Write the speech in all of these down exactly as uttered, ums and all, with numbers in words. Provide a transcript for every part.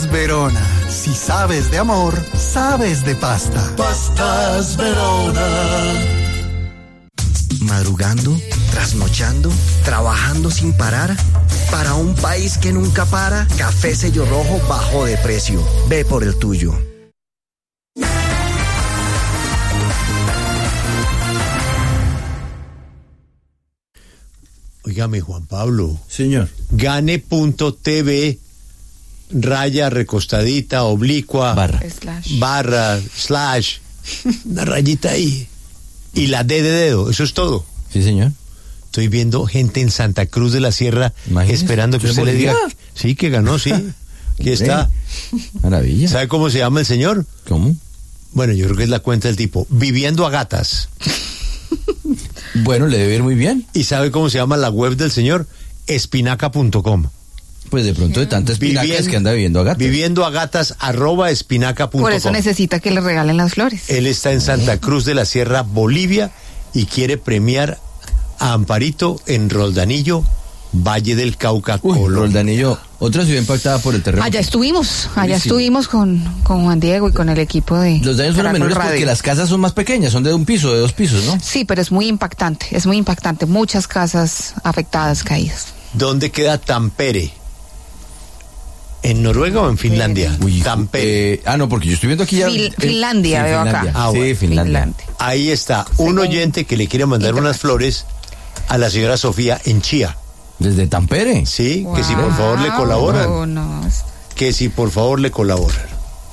Pastas Verona. Si sabes de amor, sabes de pasta. Pastas Verona. Madrugando, trasnochando, trabajando sin parar. Para un país que nunca para, Café Sello Rojo bajó de precio. Ve por el tuyo. Óigame, Juan Pablo. Señor. Gane.tv, raya recostadita, oblicua, barra, slash. barra, slash, una rayita ahí. Y la D de dedo, eso es todo. Sí, señor. Estoy viendo gente en Santa Cruz de la Sierra. Imagínese, esperando que usted le diga. Sí, que ganó, sí. Aquí está. Maravilla. ¿Sabe cómo se llama el señor? ¿Cómo? Bueno, yo creo que es la cuenta del tipo. Viviendo a gatas. Bueno, le debe ir muy bien. ¿Y sabe cómo se llama la web del señor? espinaca punto com. Pues de pronto de tantas espinacas Vivien, que anda viviendo a gatas. Viviendo a gatas, arroba espinaca punto com. Por eso necesita que le regalen las flores. Él está en Santa Cruz de la Sierra, Bolivia, y quiere premiar a Amparito en Roldanillo, Valle del Cauca, Uy, Colombia. Roldanillo, otra ciudad impactada por el terremoto. Allá estuvimos, allá Buenísimo. estuvimos con, con Juan Diego y con el equipo de Los daños fueron Caracol menores Radio. porque las casas son más pequeñas, son de un piso, de dos pisos, ¿no? Sí, pero es muy impactante, es muy impactante. Muchas casas afectadas, caídas. ¿Dónde queda Tampere? ¿En Noruega o en Finlandia? Uy, Tampere. Eh, ah, no, porque yo estoy viendo aquí ya... Fil- eh, Finlandia, sí, veo Finlandia. acá. Ah, sí, bueno. Finlandia. Finlandia. Ahí está, un Según oyente que le quiere mandar Internet. unas flores a la señora Sofía en Chía. Desde Tampere. Sí, Wow. que si por favor le colaboran. No, no. Que si por favor le colaboran.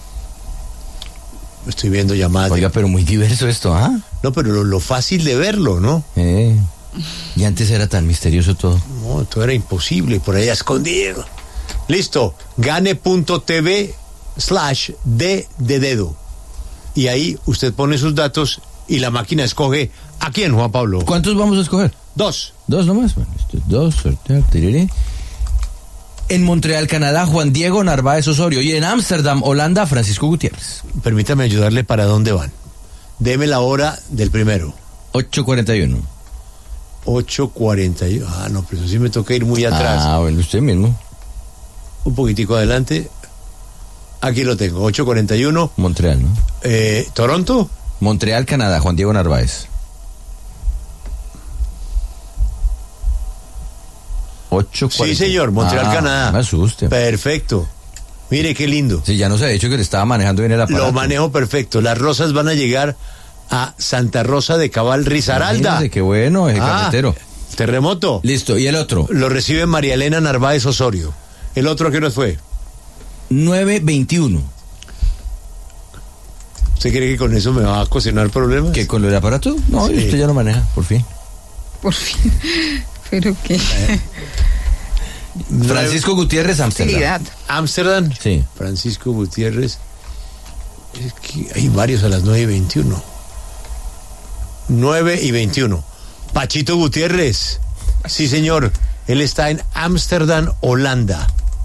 Estoy viendo llamadas. Oiga, pero muy diverso esto, ¿ah? No, pero lo, lo fácil de verlo, ¿no? Eh. Y antes era tan misterioso todo. No, todo era imposible, por allá escondido. Listo, gane.tv slash D de dedo. Y ahí usted pone sus datos y la máquina escoge a quién, Juan Pablo. ¿Cuántos vamos a escoger? Dos. Dos nomás. Bueno, esto es dos, sortear, tiraré. En Montreal, Canadá, Juan Diego Narváez Osorio. Y en Ámsterdam, Holanda, Francisco Gutiérrez. Permítame ayudarle para dónde van. Deme la hora del primero. ocho cuarenta y uno. ocho cuarenta y uno. Ah, no, pero eso sí me toca ir muy atrás. Ah, bueno, usted mismo. Un poquitico adelante. Aquí lo tengo, ocho cuarenta y uno. Montreal, ¿no? Eh, ¿Toronto? Montreal, Canadá, Juan Diego Narváez. ocho cuarenta. Sí, señor, Montreal, ah, Canadá. Me asuste. Perfecto. Mire qué lindo. Sí, ya nos ha dicho que le estaba manejando bien el aparato. Lo manejo perfecto. Las rosas van a llegar a Santa Rosa de Cabal, Risaralda. Imagínese, qué bueno, el Ah, carretero. Terremoto. Listo, ¿y el otro? Lo recibe María Elena Narváez Osorio. ¿El otro a qué nos fue? nueve veintiuno. ¿Usted cree que con eso me va a ocasionar problemas? ¿Qué, con el aparato? No, Sí. usted ya lo maneja, por fin. Por fin. Pero qué Francisco Gutiérrez, Amsterdam. facilidad. Ámsterdam. Sí. Francisco Gutiérrez. Es que hay varios a las nueve y veintiuno. nueve y veintiuno. Pachito Gutiérrez. Sí, señor. Él está en Ámsterdam, Holanda.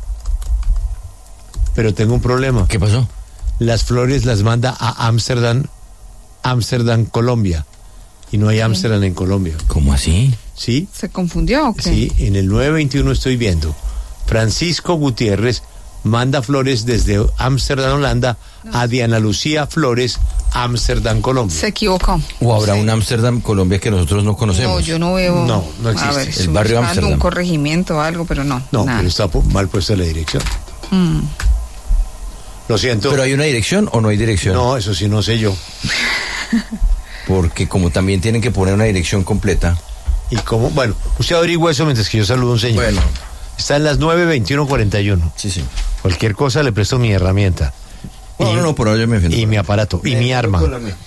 Pero tengo un problema. ¿Qué pasó? Las flores las manda a Ámsterdam, Ámsterdam, Colombia. Y no hay Ámsterdam en Colombia. ¿Cómo así? ¿Sí? ¿Se confundió o qué? Sí, en el nueve veintiuno estoy viendo. Francisco Gutiérrez manda flores desde Ámsterdam, Holanda, a Diana Lucía Flores, Ámsterdam, Colombia. Se equivocó. ¿O habrá Sí. un Ámsterdam, Colombia, que nosotros no conocemos? No, yo no veo. No, no existe. A ver, El estoy barrio buscando Ámsterdam. un corregimiento o algo, pero no. No, nada. pero está po- mal puesta la dirección. Mm. Lo siento. ¿Pero hay una dirección o no hay dirección? No, eso sí no sé yo. Porque como también tienen que poner una dirección completa. ¿Y cómo? Bueno, usted averigua eso mientras que yo saludo a un señor. Bueno. Está en las nueve veintiuno cuarenta y uno. Sí, sí. Cualquier cosa le presto mi herramienta. No, no, no, por ahora yo me defiendo. Y mi aparato, y mi arma.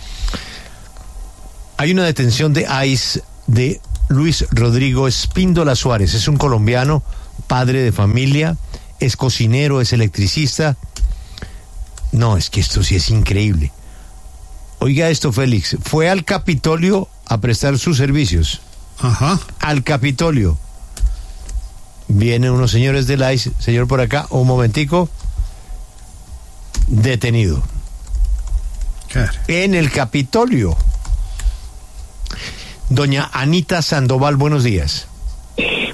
Hay una detención de ICE de Luis Rodrigo Espíndola Suárez. Es un colombiano, padre de familia, es cocinero, es electricista. No, es que esto sí es increíble. Oiga esto, Félix. Fue al Capitolio a prestar sus servicios. Ajá. Al Capitolio. Vienen unos señores del ICE. Señor, por acá, un momentico. Detenido. Claro. En el Capitolio. Doña Anita Sandoval, buenos días.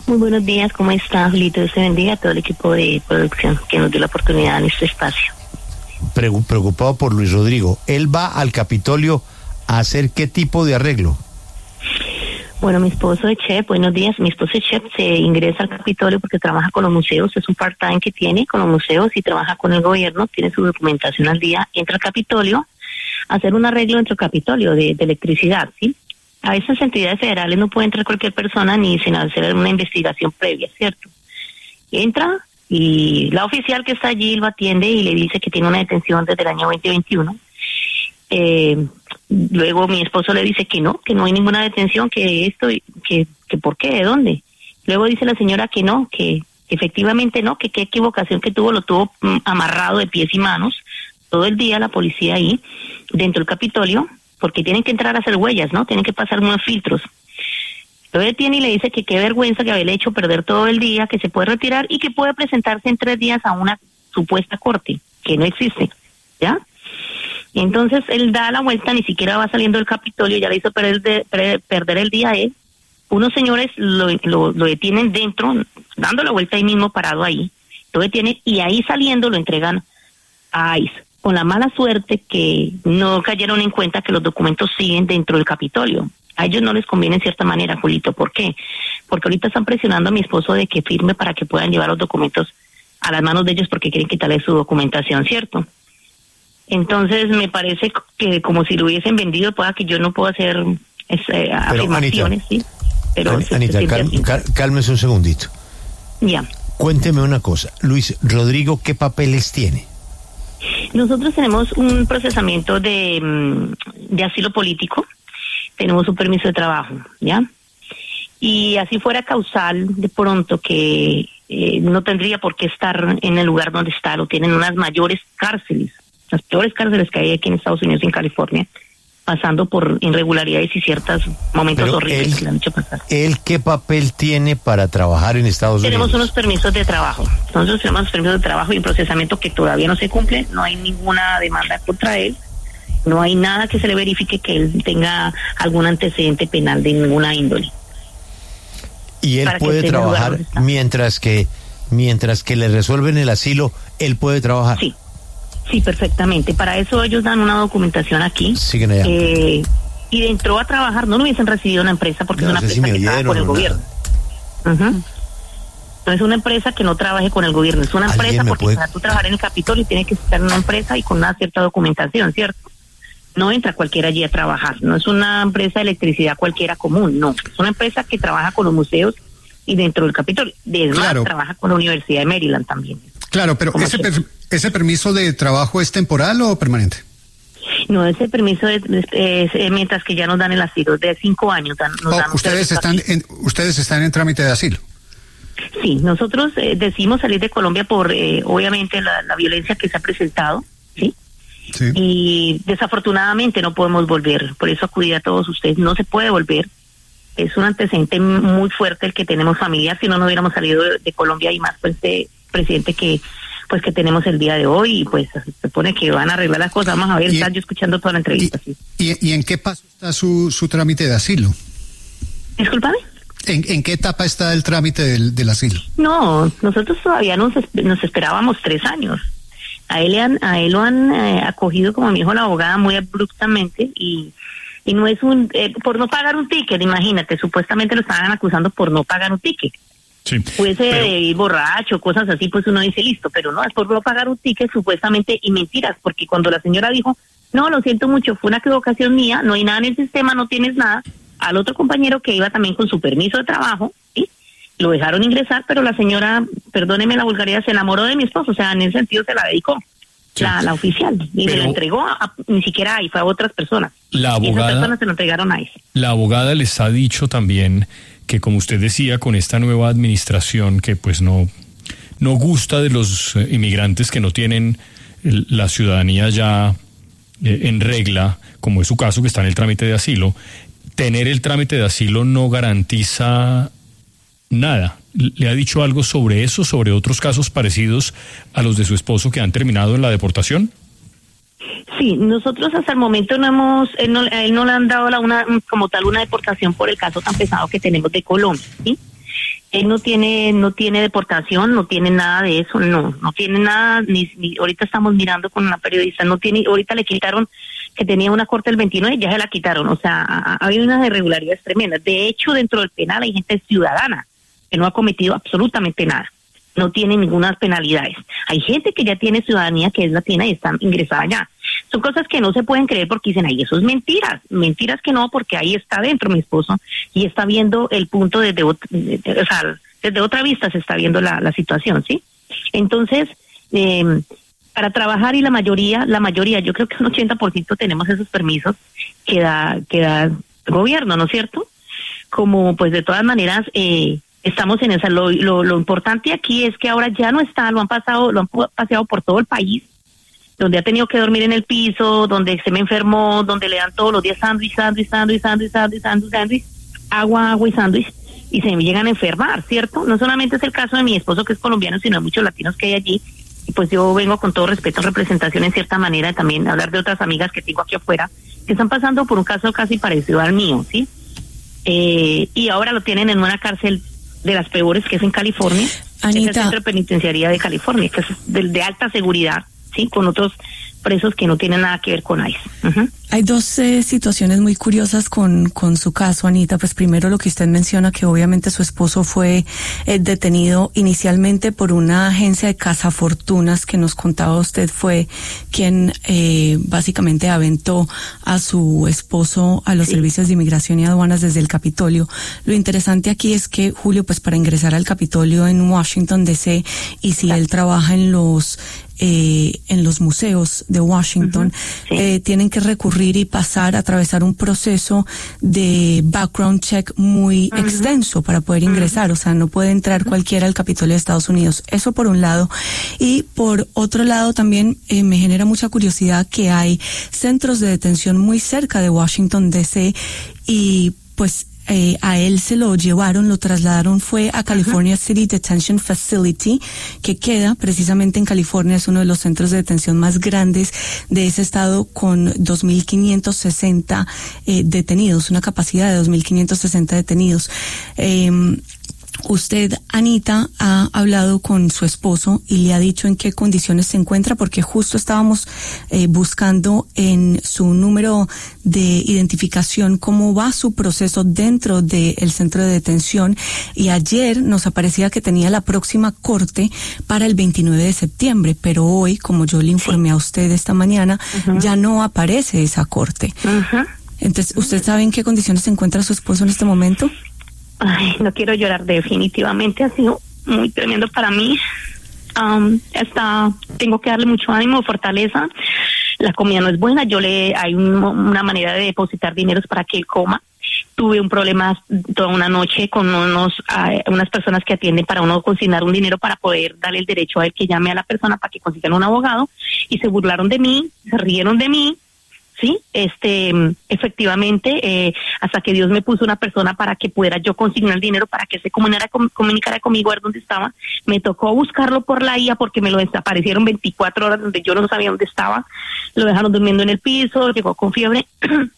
Muy buenos días, ¿cómo está, Julito? Dios te bendiga a todo el equipo de producción que nos dio la oportunidad en este espacio. Preocupado por Luis Rodrigo, ¿él va al Capitolio a hacer qué tipo de arreglo? Bueno, mi esposo es chef, buenos días, mi esposo es chef, se ingresa al Capitolio porque trabaja con los museos, es un part-time que tiene con los museos y trabaja con el gobierno, tiene su documentación al día, entra al Capitolio a hacer un arreglo dentro del Capitolio de, de electricidad, ¿sí? A esas entidades federales no puede entrar cualquier persona ni sin hacer una investigación previa, ¿cierto? Entra y la oficial que está allí lo atiende y le dice que tiene una detención desde el año veinte veintiuno. Eh, luego mi esposo le dice que no, que no hay ninguna detención, que esto, que, que por qué, de dónde. Luego dice la señora que no, que, que efectivamente no, que qué equivocación que tuvo, lo tuvo mm, amarrado de pies y manos todo el día la policía ahí dentro del Capitolio, porque tienen que entrar a hacer huellas, ¿no? Tienen que pasar unos filtros. Lo detiene y le dice que qué vergüenza que haberle hecho perder todo el día, que se puede retirar y que puede presentarse en tres días a una supuesta corte, que no existe, ¿ya? Entonces él da la vuelta, ni siquiera va saliendo del Capitolio, ya le hizo perder, de, per, perder el día a él. Unos señores lo, lo, lo detienen dentro, dando la vuelta ahí mismo, parado ahí, lo detienen y ahí saliendo lo entregan a ICE, con la mala suerte que no cayeron en cuenta que los documentos siguen dentro del Capitolio. A ellos no les conviene en cierta manera, Julito. ¿Por qué? Porque ahorita están presionando a mi esposo de que firme para que puedan llevar los documentos a las manos de ellos porque quieren quitarle su documentación, ¿cierto? Entonces me parece que como si lo hubiesen vendido, pueda que yo no puedo hacer eh, afirmaciones, Anita, ¿sí? Pero An Anita, cal cal cálmese un segundito. Ya. Cuénteme una cosa. Luis Rodrigo, ¿qué papeles tiene? Nosotros tenemos un procesamiento de, de asilo político, tenemos un permiso de trabajo, ¿ya? Y así fuera causal, de pronto que eh, no tendría por qué estar en el lugar donde está, lo tienen unas mayores cárceles, las peores cárceles que hay aquí en Estados Unidos y en California, pasando por irregularidades y ciertos momentos Pero horribles él, que le han hecho pasar. ¿Él qué papel tiene para trabajar en Estados tenemos Unidos? Tenemos unos permisos de trabajo. Nosotros tenemos permisos de trabajo y un procesamiento que todavía no se cumple. No hay ninguna demanda contra él. No hay nada que se le verifique que él tenga algún antecedente penal de ninguna índole. Y él puede trabajar mientras que mientras que le resuelven el asilo, él puede trabajar. Sí. Sí, perfectamente. Para eso ellos dan una documentación aquí. Siguen allá. Eh, y entró a trabajar, no lo hubiesen recibido en una empresa porque no, es una sé empresa si que trabaja con el no gobierno. Uh-huh. No es una empresa que no trabaje con el gobierno, es una empresa porque puede... para tú trabajar en el Capitolio tiene que estar en una empresa y con una cierta documentación, ¿cierto? No entra cualquiera allí a trabajar, no es una empresa de electricidad cualquiera común, no. Es una empresa que trabaja con los museos y dentro del Capitolio. De más, claro. Trabaja con la Universidad de Maryland también. Claro, pero ese, per, ¿ese permiso de trabajo es temporal o permanente? No, ese permiso es, es, es mientras que ya nos dan el asilo, de cinco años. Dan, nos oh, dan ustedes, están en, ustedes están en trámite de asilo. Sí, nosotros eh, decidimos salir de Colombia por, eh, obviamente, la, la violencia que se ha presentado, ¿sí? Sí. Y desafortunadamente no podemos volver, por eso acudí a todos ustedes, no se puede volver. Es un antecedente muy fuerte el que tenemos familiar, si no, no hubiéramos salido de, de Colombia y más pues de presidente que pues que tenemos el día de hoy y pues se supone que van a arreglar las cosas. Vamos a ver, están yo escuchando toda la entrevista. Y, sí. y, y en qué paso está su, su trámite de asilo? Discúlpame. ¿En, ¿En qué etapa está el trámite del, del asilo? No, nosotros todavía nos, nos esperábamos tres años. A él, han, a él lo han eh, acogido, como me dijo la abogada, muy abruptamente y y no es un, eh, por no pagar un ticket, imagínate, supuestamente lo estaban acusando por no pagar un ticket. Sí, puede ser pero... ir borracho, cosas así, pues uno dice listo, pero no, es por no pagar un ticket supuestamente y mentiras, porque cuando la señora dijo, no, lo siento mucho, fue una equivocación mía, no hay nada en el sistema, no tienes nada, al otro compañero que iba también con su permiso de trabajo, ¿sí? Lo dejaron ingresar, pero la señora, perdóneme la vulgaridad, se enamoró de mi esposo, o sea, en ese sentido se la dedicó. Sí. La, la oficial, y se la entregó a, a, ni siquiera ahí, fue a otras personas. La abogada, y esas personas se lo entregaron a ese. La abogada les ha dicho también que, como usted decía, con esta nueva administración que pues no, no gusta de los eh, inmigrantes que no tienen el, la ciudadanía ya eh, en regla, como es su caso que está en el trámite de asilo, tener el trámite de asilo no garantiza nada. ¿Le ha dicho algo sobre eso, sobre otros casos parecidos a los de su esposo que han terminado en la deportación? Sí, nosotros hasta el momento no hemos, él no, a él no le han dado la una como tal una deportación por el caso tan pesado que tenemos de Colombia, ¿sí? Él no tiene, no tiene deportación, no tiene nada de eso, no, no tiene nada, ni, ni ahorita estamos mirando con una periodista, no tiene, ahorita le quitaron que tenía una corte el veintinueve, ya se la quitaron, o sea, ha, ha habido unas irregularidades tremendas. De hecho, dentro del penal hay gente ciudadana que no ha cometido absolutamente nada, no tiene ninguna penalidades. Hay gente que ya tiene ciudadanía, que es latina y está ingresada allá. Son cosas que no se pueden creer porque dicen, ay, eso es mentiras, mentiras que no, porque ahí está dentro mi esposo y está viendo el punto desde, o sea, desde otra vista se está viendo la, la situación, ¿sí? Entonces, eh, para trabajar y la mayoría, la mayoría, yo creo que un ochenta por ciento tenemos esos permisos que da, que da el gobierno, ¿no es cierto? Como pues de todas maneras, eh, estamos en esa, lo, lo, lo importante aquí es que ahora ya no está, lo han pasado, lo han paseado por todo el país, donde ha tenido que dormir en el piso, donde se me enfermó, donde le dan todos los días sándwich, sándwich, sándwich, sándwich, sándwich, sándwich, sándwich, agua, agua y sándwich, y se me llegan a enfermar, ¿cierto? No solamente es el caso de mi esposo que es colombiano, sino de muchos latinos que hay allí, y pues yo vengo con todo respeto, en representación en cierta manera, también hablar de otras amigas que tengo aquí afuera, que están pasando por un caso casi parecido al mío, ¿sí? Eh, y ahora lo tienen en una cárcel de las peores, que es en California, Anita. es el centro penitenciaria de California, que es de, de alta seguridad, sí, con otros presos que no tienen nada que ver con ICE. Uh-huh. Hay dos eh, situaciones muy curiosas con, con su caso, Anita. Pues primero lo que usted menciona, que obviamente su esposo fue eh, detenido inicialmente por una agencia de cazafortunas que nos contaba usted fue quien eh, básicamente aventó a su esposo a los sí. servicios de inmigración y aduanas desde el Capitolio. Lo interesante aquí es que, Julio, pues para ingresar al Capitolio en Washington D C, y si él trabaja en los Eh, en los museos de Washington, uh-huh. sí. eh, tienen que recurrir y pasar, atravesar un proceso de background check muy uh-huh. extenso para poder ingresar, uh-huh. o sea, no puede entrar cualquiera al Capitolio de Estados Unidos. Eso por un lado. Y por otro lado también eh, me genera mucha curiosidad que hay centros de detención muy cerca de Washington D C y pues Eh, a él se lo llevaron, lo trasladaron, fue a California uh-huh. City Detention Facility, que queda precisamente en California, es uno de los centros de detención más grandes de ese estado, con dos mil quinientos sesenta eh, detenidos, una capacidad de dos mil quinientos sesenta detenidos. Eh, Usted, Anita, ha hablado con su esposo y le ha dicho en qué condiciones se encuentra, porque justo estábamos eh, buscando en su número de identificación cómo va su proceso dentro del centro de detención, y ayer nos aparecía que tenía la próxima corte para el veintinueve de septiembre, pero hoy, como yo le informé a usted esta mañana, uh-huh. ya no aparece esa corte. Uh-huh. Entonces, ¿usted sabe en qué condiciones se encuentra su esposo en este momento? Ay, no quiero llorar, definitivamente ha sido muy tremendo para mí. Um, está, tengo que darle mucho ánimo, fortaleza. La comida no es buena, yo le hay un, una manera de depositar dineros para que él coma. Tuve un problema toda una noche con unos uh, unas personas que atienden para uno consignar un dinero para poder darle el derecho a él que llame a la persona para que consigan un abogado, y se burlaron de mí, se rieron de mí. Sí, este, efectivamente, eh, hasta que Dios me puso una persona para que pudiera yo consignar el dinero para que se comunicara, com, comunicara conmigo a ver dónde estaba. Me tocó buscarlo por la I A porque me lo desaparecieron veinticuatro horas donde yo no sabía dónde estaba. Lo dejaron durmiendo en el piso, llegó con fiebre.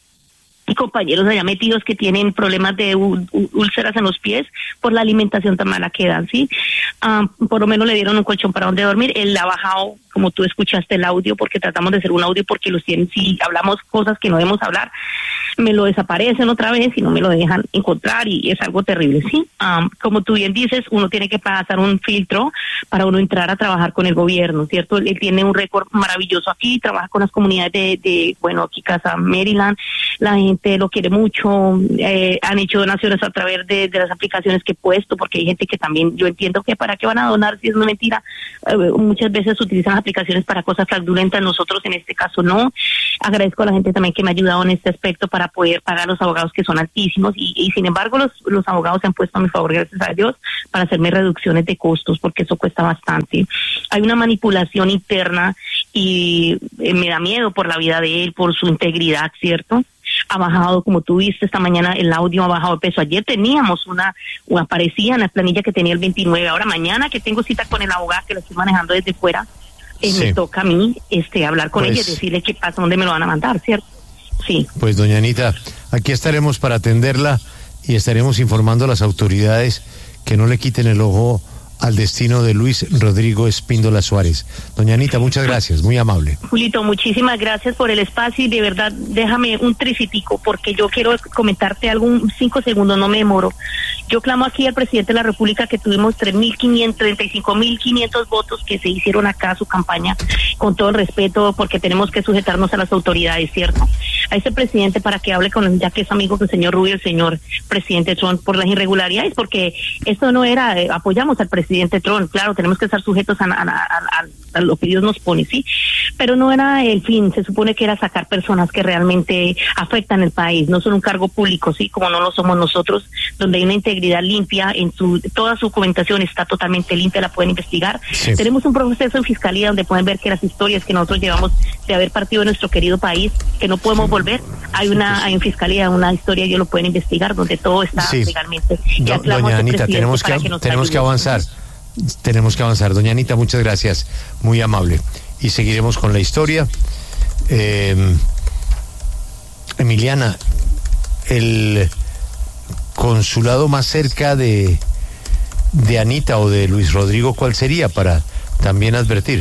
Y compañeros allá metidos que tienen problemas de úlceras en los pies por la alimentación tan mala que dan, ¿sí? Um, por lo menos le dieron un colchón para donde dormir. Él ha bajado, como tú escuchaste el audio, porque tratamos de hacer un audio porque los tienen, si hablamos cosas que no debemos hablar, me lo desaparecen otra vez y no me lo dejan encontrar, y es algo terrible, ¿sí? Um, como tú bien dices, uno tiene que pasar un filtro para uno entrar a trabajar con el gobierno, ¿cierto? Él tiene un récord maravilloso aquí, trabaja con las comunidades de, de bueno, aquí Casa Maryland, la gente lo quiere mucho, eh, han hecho donaciones a través de, de las aplicaciones que he puesto, porque hay gente que también, yo entiendo que para qué van a donar si es una mentira, eh, muchas veces utilizan aplicaciones para cosas fraudulentas, nosotros en este caso no. Agradezco a la gente también que me ha ayudado en este aspecto para poder pagar a los abogados, que son altísimos, y, y sin embargo los, los abogados se han puesto a mi favor, gracias a Dios, para hacerme reducciones de costos, porque eso cuesta bastante. Hay una manipulación interna y eh, me da miedo por la vida de él, por su integridad, ¿cierto? Ha bajado, como tú viste esta mañana, el audio ha bajado de peso. Ayer teníamos una, o aparecía en la planilla que tenía el veintinueve. Ahora mañana que tengo cita con el abogado que lo estoy manejando desde fuera, eh, sí. me toca a mí este hablar con pues, ella y decirle qué pasa, dónde me lo van a mandar, ¿cierto? Sí. Pues doña Anita, aquí estaremos para atenderla y estaremos informando a las autoridades que no le quiten el ojo al destino de Luis Rodrigo Espíndola Suárez. Doña Anita, muchas gracias, muy amable. Julito, muchísimas gracias por el espacio y de verdad déjame un tricitico porque yo quiero comentarte algo, un cinco segundos, no me demoro. Yo clamo aquí al presidente de la República que tuvimos tres mil quinientos, treinta y cinco mil quinientos votos que se hicieron acá a su campaña, con todo el respeto, porque tenemos que sujetarnos a las autoridades, ¿cierto? A ese presidente para que hable con él, ya que es amigo del señor Rubio, el señor presidente Trump, por las irregularidades, porque esto no era, eh, apoyamos al presidente Trump, claro, tenemos que estar sujetos a, a, a, a, a lo que Dios nos pone, ¿sí? Pero no era el fin, se supone que era sacar personas que realmente afectan el país, no son un cargo público, ¿sí? Como no lo somos nosotros, donde hay una integridad limpia, en su toda su documentación está totalmente limpia, la pueden investigar. Sí. Tenemos un proceso en fiscalía donde pueden ver que las historias que nosotros llevamos de haber partido de nuestro querido país, que no podemos volver, hay una hay en fiscalía una historia, ellos lo pueden investigar, donde todo está sí. legalmente. Do, doña Anita, tenemos que, que tenemos que avanzar. Tenemos que avanzar. Doña Anita, muchas gracias, muy amable. Y seguiremos con la historia. Eh, Emiliana, el consulado más cerca de, de Anita o de Luis Rodrigo, ¿cuál sería para también advertir?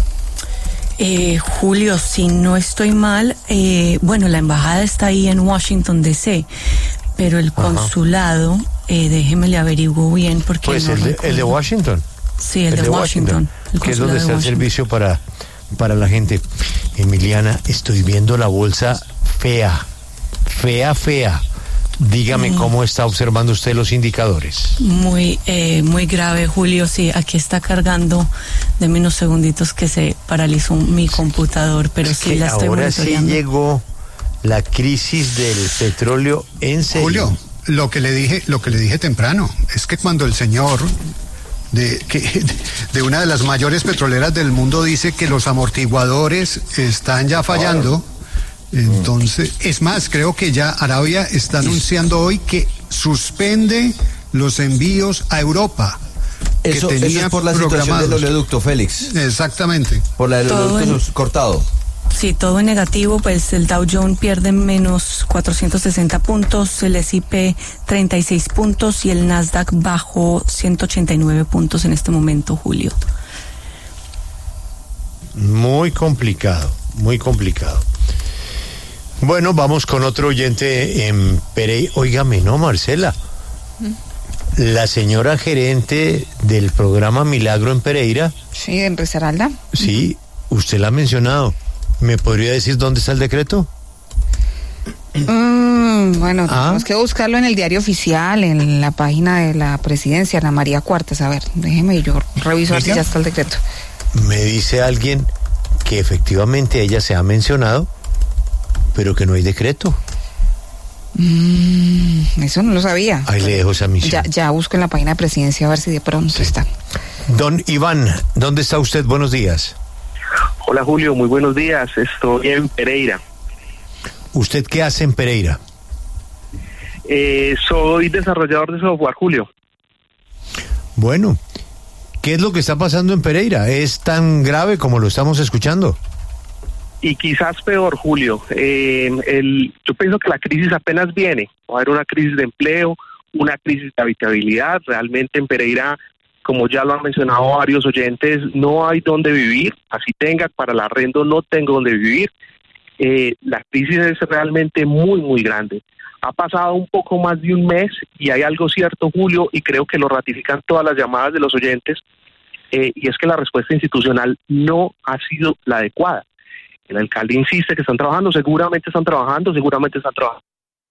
Eh, Julio, si no estoy mal, eh, bueno, la embajada está ahí en Washington, D C, pero el consulado, eh, déjeme le averiguo bien porque pues no el, de, el de Washington. Sí, el, el de, de Washington. Washington que es donde está el servicio para, para la gente. Emiliana, estoy viendo la bolsa fea, fea, fea. Dígame mm. cómo está observando usted los indicadores. Muy, eh, muy grave, Julio. Sí, aquí está cargando. Deme unos segunditos que se paralizó mi computador, pero es sí la estoy monitoreando. Ahora sí llegó la crisis del petróleo en serio. Julio, lo que le dije, lo que le dije temprano es que cuando el señor de que de una de las mayores petroleras del mundo dice que los amortiguadores están ya fallando. Entonces, es más, creo que ya Arabia está anunciando hoy que suspende los envíos a Europa. Eso, que tenía eso es por la situación del oleoducto, Félix. Exactamente. Por la del oleoducto en, cortado. Sí, todo en negativo, pues el Dow Jones pierde menos cuatrocientos sesenta puntos, el S y P treinta y seis puntos y el Nasdaq bajó ciento ochenta y nueve puntos en este momento, Julio. Muy complicado, muy complicado. Bueno, vamos con otro oyente en Pereira. Óigame, ¿no, Marcela? La señora gerente del programa Milagro en Pereira. Sí, en Risaralda. Sí, usted la ha mencionado. ¿Me podría decir dónde está el decreto? Mm, bueno, ¿Ah? tenemos que buscarlo en el diario oficial, en la página de la presidencia, Ana María Cuartas. A ver, déjeme, yo reviso a ver si ya está el decreto. Me dice alguien que efectivamente ella se ha mencionado, pero que no hay decreto. Mm, eso no lo sabía. Ahí le dejo esa misión. Ya, ya busco en la página de presidencia a ver si de pronto sí. está. Don Iván, ¿dónde está usted? Buenos días. Hola Julio, muy buenos días. Estoy en Pereira. ¿Usted qué hace en Pereira? Eh, soy desarrollador de software, Julio. Bueno, ¿qué es lo que está pasando en Pereira? ¿Es tan grave como lo estamos escuchando? Y quizás peor, Julio. Eh, el, yo pienso que la crisis apenas viene. Va a haber una crisis de empleo, una crisis de habitabilidad. Realmente en Pereira, como ya lo han mencionado varios oyentes, no hay donde vivir. Así tenga para el arrendo, no tengo donde vivir. Eh, la crisis es realmente muy, muy grande. Ha pasado un poco más de un mes y hay algo cierto, Julio, y creo que lo ratifican todas las llamadas de los oyentes, eh, y es que la respuesta institucional no ha sido la adecuada. El alcalde insiste que están trabajando, seguramente están trabajando, seguramente están trabajando.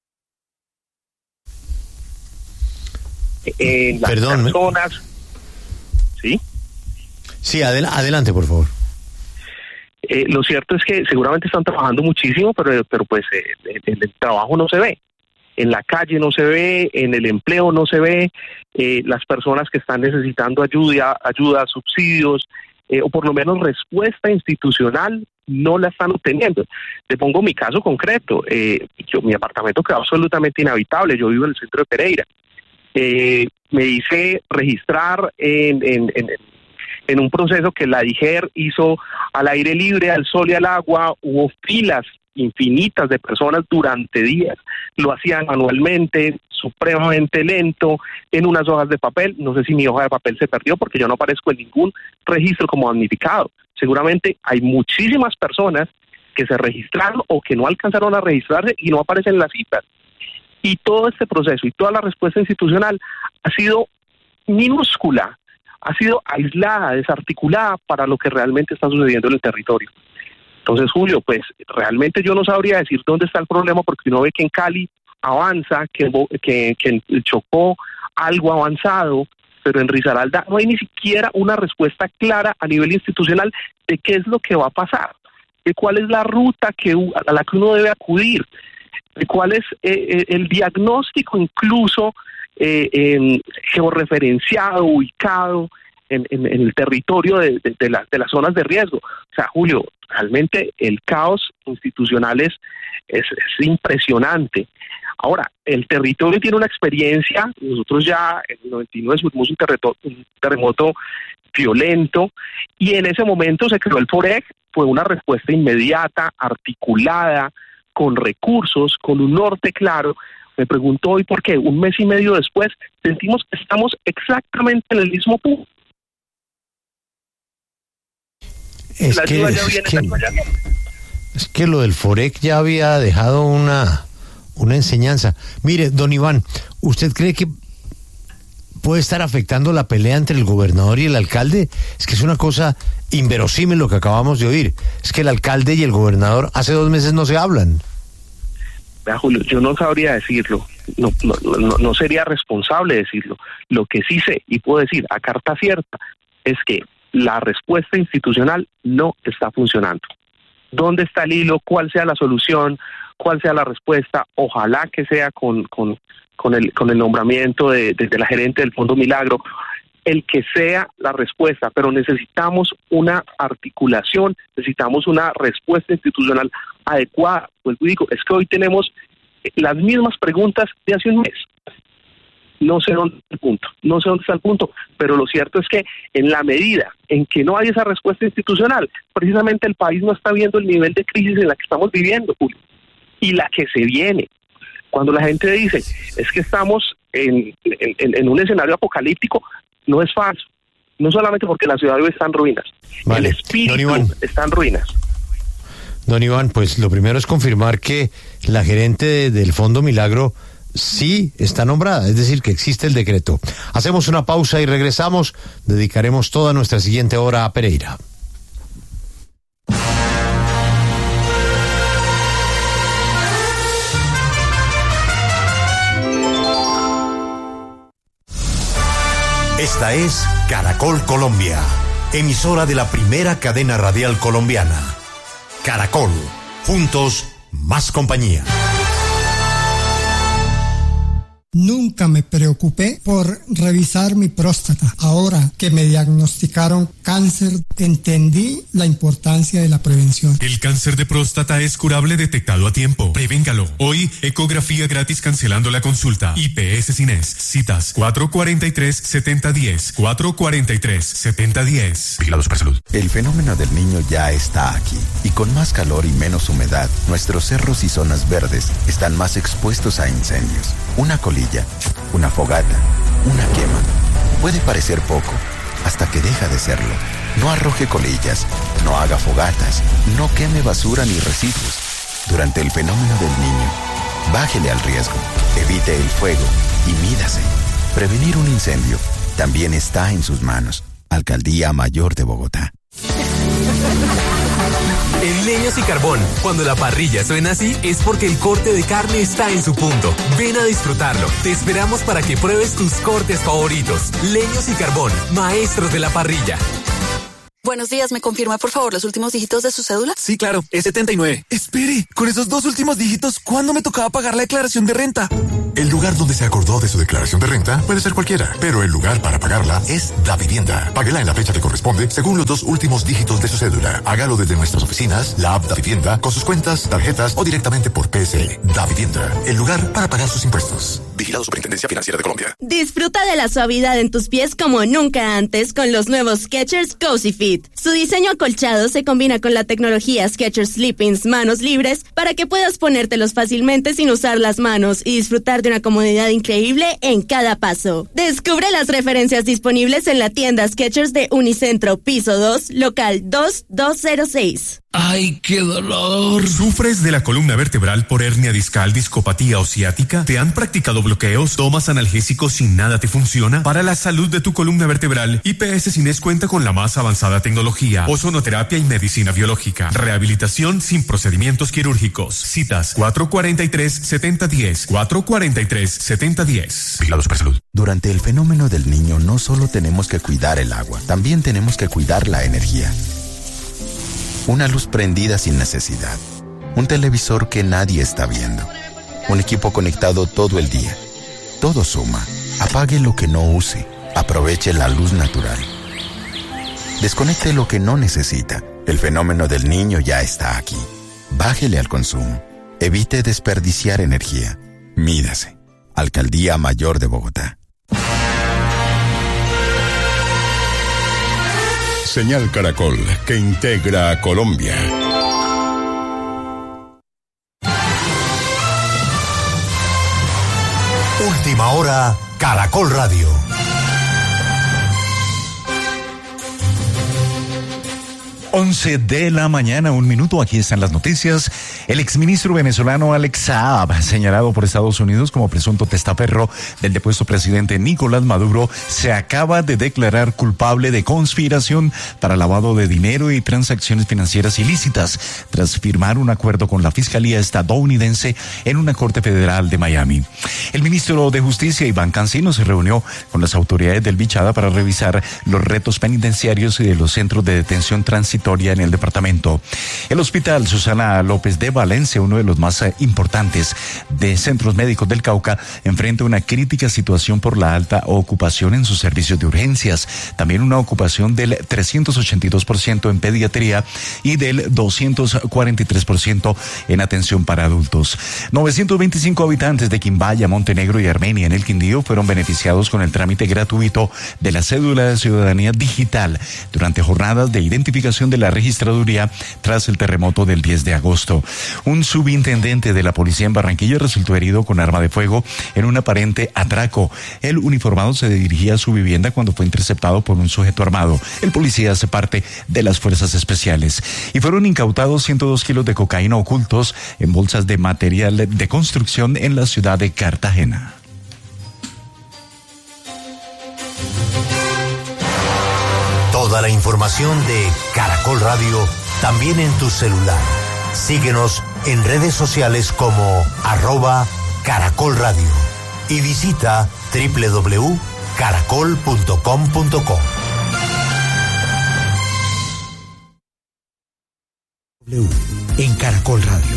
En las Perdón, personas, ¿sí? Sí, adel- adelante, por favor. Eh, lo cierto es que seguramente están trabajando muchísimo, pero, pero pues eh, el, el trabajo no se ve. En la calle no se ve, en el empleo no se ve, eh, las personas que están necesitando ayuda, ayuda, subsidios, eh, o por lo menos respuesta institucional, no la están obteniendo. Te pongo mi caso concreto. Eh, yo, mi apartamento quedó absolutamente inhabitable. Yo vivo en el centro de Pereira. Eh, me hice registrar en, en, en, en un proceso que la DIGER hizo al aire libre, al sol y al agua. Hubo filas infinitas de personas durante días. lo hacían manualmente, supremamente lento, en unas hojas de papel. No sé si mi hoja de papel se perdió porque yo no aparezco en ningún registro como damnificado. Seguramente hay muchísimas personas que se registraron o que no alcanzaron a registrarse y no aparecen en las citas. Y todo este proceso y toda la respuesta institucional ha sido minúscula, ha sido aislada, desarticulada para lo que realmente está sucediendo en el territorio. Entonces, Julio, pues realmente yo no sabría decir dónde está el problema, porque uno ve que en Cali avanza, que, que, que en Chocó algo avanzado, pero en Risaralda no hay ni siquiera una respuesta clara a nivel institucional de qué es lo que va a pasar, de cuál es la ruta que, a la que uno debe acudir, de cuál es eh, el diagnóstico incluso eh, eh, georreferenciado, ubicado en, en, en el territorio de, de, de, la, de las zonas de riesgo. O sea, Julio, realmente el caos institucional es, es, es impresionante. Ahora, el territorio tiene una experiencia. Nosotros ya en el noventa y nueve sufrimos un terremoto, un terremoto violento, y en ese momento se creó el FOREC. Fue una respuesta inmediata, articulada, con recursos, con un norte claro. Me pregunto hoy por qué, un mes y medio después, sentimos que estamos exactamente en el mismo punto. Es que, es, que, es que lo del FOREC ya había dejado una, una enseñanza. Mire, don Iván, ¿usted cree que puede estar afectando la pelea entre el gobernador y el alcalde? Es que es una cosa inverosímil lo que acabamos de oír. Es que el alcalde y el gobernador hace dos meses no se hablan. Vea, Julio, yo no sabría decirlo, no, no, no, no sería responsable decirlo. Lo que sí sé y puedo decir a carta cierta es que la respuesta institucional no está funcionando. ¿Dónde está el hilo? ¿Cuál sea la solución? ¿Cuál sea la respuesta? Ojalá que sea con, con, con, el, con el nombramiento de, de, de la gerente del Fondo Milagro, el que sea la respuesta, pero necesitamos una articulación, necesitamos una respuesta institucional adecuada. Pues digo, es que hoy tenemos las mismas preguntas de hace un mes. No sé dónde está el punto, no sé dónde está el punto, pero lo cierto es que en la medida en que no hay esa respuesta institucional, precisamente el país no está viendo el nivel de crisis en la que estamos viviendo, Julio, y la que se viene. Cuando la gente dice, es que estamos en, en, en un escenario apocalíptico, no es falso, no solamente porque la ciudad hoy está en ruinas, vale. El espíritu está en ruinas. Don Iván, pues lo primero es confirmar que la gerente de, del Fondo Milagro sí está nombrada, es decir, que existe el decreto. Hacemos una pausa y regresamos. Dedicaremos toda nuestra siguiente hora a Pereira. Esta es Caracol Colombia, emisora de la primera cadena radial colombiana. Caracol, juntos, más compañía. Nunca me preocupé por revisar mi próstata. Ahora que me diagnosticaron cáncer, entendí la importancia de la prevención. El cáncer de próstata es curable detectado a tiempo. Prevéngalo. Hoy, ecografía gratis cancelando la consulta. I P S Cines. Citas cuatro cuatro tres, siete cero uno cero. cuatro cuatro tres, siete cero uno cero. Vigilado Supersalud. El fenómeno del Niño ya está aquí. Y con más calor y menos humedad, nuestros cerros y zonas verdes están más expuestos a incendios. Una colilla, una fogata, una quema. Puede parecer poco, hasta que deja de serlo. No arroje colillas, no haga fogatas, no queme basura ni residuos. Durante el fenómeno del Niño, bájele al riesgo, evite el fuego y mídase. Prevenir un incendio también está en sus manos. Alcaldía Mayor de Bogotá. En Leños y Carbón, cuando la parrilla suena así, es porque el corte de carne está en su punto. Ven a disfrutarlo. Te esperamos para que pruebes tus cortes favoritos. Leños y Carbón, maestros de la parrilla. Buenos días, ¿me confirma por favor los últimos dígitos de su cédula? Sí, claro, es setenta y nueve. Espere, con esos dos últimos dígitos, ¿cuándo me tocaba pagar la declaración de renta? El lugar donde se acordó de su declaración de renta puede ser cualquiera, pero el lugar para pagarla es Davivienda. Páguela en la fecha que corresponde según los dos últimos dígitos de su cédula. Hágalo desde nuestras oficinas, la app Davivienda, con sus cuentas, tarjetas o directamente por P S E. Davivienda, el lugar para pagar sus impuestos. Vigilado Vigilado Superintendencia Financiera de Colombia. Disfruta de la suavidad en tus pies como nunca antes con los nuevos Skechers Cozy Fit. Su diseño acolchado se combina con la tecnología Skechers Sleepings manos libres para que puedas ponértelos fácilmente sin usar las manos y disfrutar de una comodidad increíble en cada paso. Descubre las referencias disponibles en la tienda Skechers de Unicentro, piso dos, local dos dos cero seis. ¡Ay, qué dolor! ¿Sufres de la columna vertebral por hernia discal, discopatía o ciática? ¿Te han practicado bloqueos? ¿Tomas analgésicos y nada te funciona? Para la salud de tu columna vertebral, I P S Cines cuenta con la más avanzada tecnología, ozonoterapia y medicina biológica. Rehabilitación sin procedimientos quirúrgicos. Citas cuatro cuatro tres, siete cero uno cero, cuatro cuatro tres, siete cero uno cero. Vigilado Supersalud. Durante el fenómeno del Niño no solo tenemos que cuidar el agua, también tenemos que cuidar la energía. Una luz prendida sin necesidad. Un televisor que nadie está viendo. Un equipo conectado todo el día. Todo suma. Apague lo que no use. Aproveche la luz natural. Desconecte lo que no necesita. El fenómeno del Niño ya está aquí. Bájele al consumo. Evite desperdiciar energía. Mídase. Alcaldía Mayor de Bogotá. Señal Caracol, que integra a Colombia. Última hora, Caracol Radio. once de la mañana, un minuto, aquí están las noticias. El exministro venezolano Alex Saab, señalado por Estados Unidos como presunto testaferro del depuesto presidente Nicolás Maduro, se acaba de declarar culpable de conspiración para lavado de dinero y transacciones financieras ilícitas, tras firmar un acuerdo con la Fiscalía estadounidense en una corte federal de Miami. El ministro de Justicia, Iván Cancino, se reunió con las autoridades del Bichada para revisar los retos penitenciarios y de los centros de detención transitoria en el departamento. El hospital Susana López de Valencia, uno de los más eh, importantes de centros médicos del Cauca, enfrenta una crítica situación por la alta ocupación en sus servicios de urgencias, también una ocupación del trescientos ochenta y dos por ciento en pediatría y del doscientos cuarenta y tres por ciento en atención para adultos. novecientos veinticinco habitantes de Quimbaya, Montenegro y Armenia en el Quindío fueron beneficiados con el trámite gratuito de la cédula de ciudadanía digital durante jornadas de identificación de la registraduría tras el terremoto del diez de agosto. Un subintendente de la policía en Barranquilla resultó herido con arma de fuego en un aparente atraco. El uniformado se dirigía a su vivienda cuando fue interceptado por un sujeto armado. El policía hace parte de las fuerzas especiales. Y fueron incautados ciento dos kilos de cocaína ocultos en bolsas de material de construcción en la ciudad de Cartagena. Toda la información de Caracol Radio también en tu celular. Síguenos en redes sociales como arroba Caracol Radio y visita doble u doble u doble u punto caracol punto com punto co. En Caracol Radio.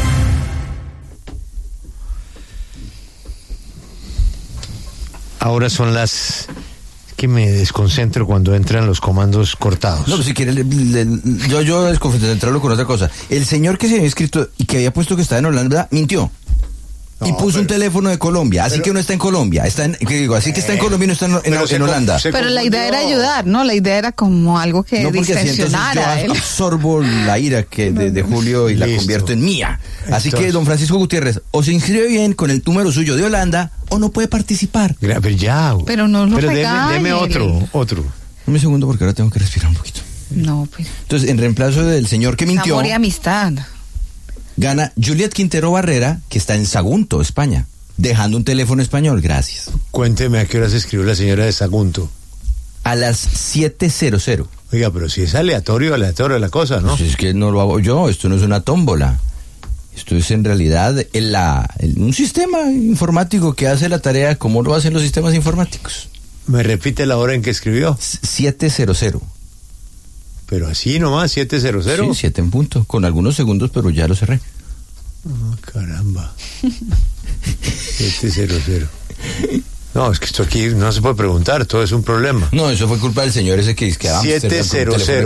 Ahora son las... que me desconcentro cuando entran los comandos cortados. No, pues si quiere, le, le, yo, yo desconcentrarlo con otra cosa. El señor que se había inscrito y que había puesto que estaba en Holanda, mintió. No, y puso pero, un teléfono de Colombia, así pero, que no está en Colombia, está en, ¿qué digo? Así que está en Colombia y no está en, en, en Holanda. Pero la idea era ayudar, ¿no? La idea era como algo que no, distensionara. Yo absorbo la ira que de, de Julio y Listo. La convierto en mía. Así entonces, que, don Francisco Gutiérrez, o se inscribe bien con el número suyo de Holanda, o no puede participar. Pero ya. Pero no lo Pero deme, deme otro, otro. Un segundo, porque ahora tengo que respirar un poquito. No, pues. Entonces, en reemplazo del señor que mintió. Amor y amistad. Gana Juliet Quintero Barrera, que está en Sagunto, España. Dejando un teléfono español, gracias. Cuénteme a qué hora se escribió la señora de Sagunto. A las siete cero cero. Oiga, pero si es aleatorio, aleatorio la cosa, ¿no? Pues es que no lo hago yo, esto no es una tómbola. Esto es en realidad el, la, el, un sistema informático que hace la tarea como lo hacen los sistemas informáticos. ¿Me repite la hora en que escribió? siete cero cero. Pero así nomás, siete cero cero. Sí, siete en punto, con algunos segundos, pero ya lo cerré. Oh, caramba. siete cero cero. No, es que esto aquí no se puede preguntar, todo es un problema. No, eso fue culpa del señor ese que es que siete cero cero.